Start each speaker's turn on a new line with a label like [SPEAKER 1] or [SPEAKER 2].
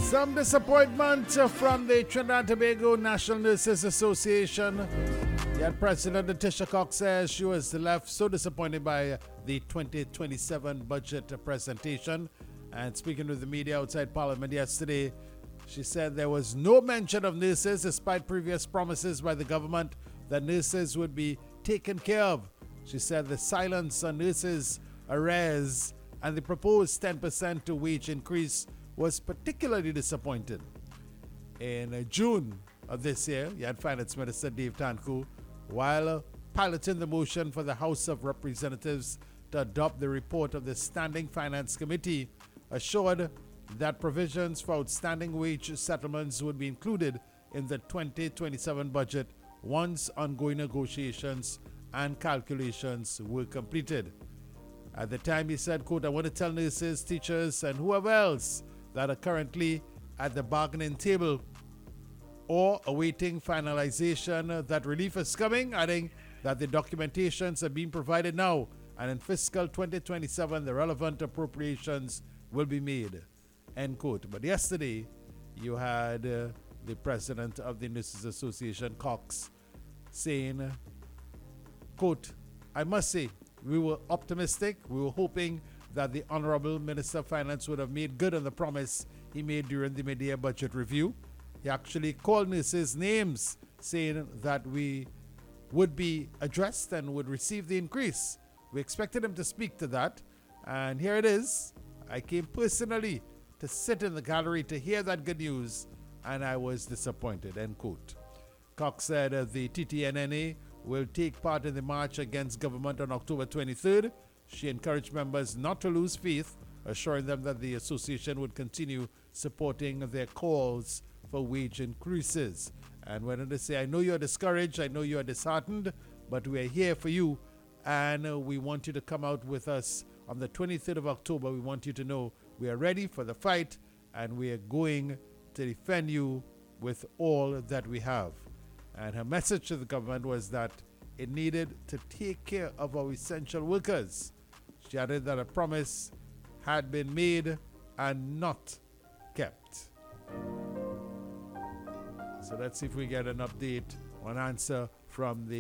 [SPEAKER 1] Some disappointment from the Trinidad and Tobago National Nurses Association. Yet President Letitia Cox says she was left so disappointed by the 2027 budget presentation. And speaking with the media outside Parliament yesterday, she said there was no mention of nurses despite previous promises by the government that nurses would be taken care of. She said the silence on nurses' arrears and the proposed 10% to wage increase was particularly disappointing. In June of this year, you had Finance Minister Dave Tanku, while piloting the motion for the House of Representatives to adopt the report of the Standing Finance Committee, assured that provisions for outstanding wage settlements would be included in the 2027 budget once ongoing negotiations and calculations were completed. At the time, he said, quote, "I want to tell nurses, teachers, and whoever else that are currently at the bargaining table or awaiting finalization that relief is coming," adding that the documentations are being provided now, and in fiscal 2027, the relevant appropriations will be made, end quote. But yesterday, you had the president of the Nurses Association, Cox, saying, quote, "I must say, we were optimistic. We were hoping that the Honorable Minister of Finance would have made good on the promise he made during the mid-year budget review. He actually called nurses names, saying that we would be addressed and would receive the increase. We expected him to speak to that, and here it is. I came personally to sit in the gallery to hear that good news, and I was disappointed," end quote. Cox said the TTNNA will take part in the march against government on October 23rd. She encouraged members not to lose faith, assuring them that the association would continue supporting their calls for wage increases. And went on to say, "I know you're discouraged, I know you're disheartened, but we're here for you, and we want you to come out with us on the 23rd of October. We want you to know we are ready for the fight, and we are going to defend you with all that we have." And her message to the government was that it needed to take care of our essential workers. She added that a promise had been made and not kept. So let's see if we get an update or an answer from the